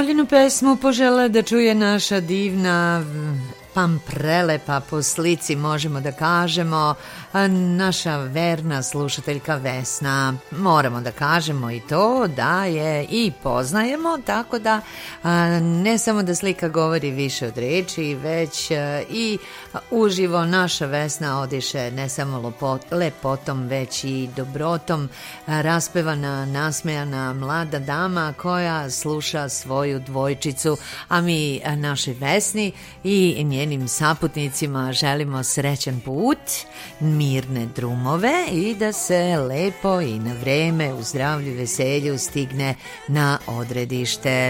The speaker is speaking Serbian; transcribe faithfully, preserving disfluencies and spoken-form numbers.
Voljenu pesmu požele da čuje naša divna, pam prelepa po slici, možemo da kažemo, naša verna slušateljka Vesna. Moramo da kažemo i to da je i poznajemo, tako da ne samo da slika govori više od reči, već i uživo naša Vesna odiše ne samo lepotom, već i dobrotom. Raspevana, nasmejana mlada dama koja sluša svoju dvojčicu, a mi našoj Vesni i njenim saputnicima želimo srećan put, mirne drumove i da se lepo i na vreme u zdravlju i veselju stigne na odredište.